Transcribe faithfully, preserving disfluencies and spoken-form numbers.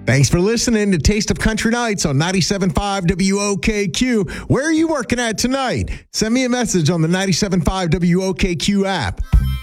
Thanks for listening to Taste of Country Nights on ninety-seven point five W O K Q. Where are you working at tonight? Send me a message on the ninety-seven point five W O K Q app.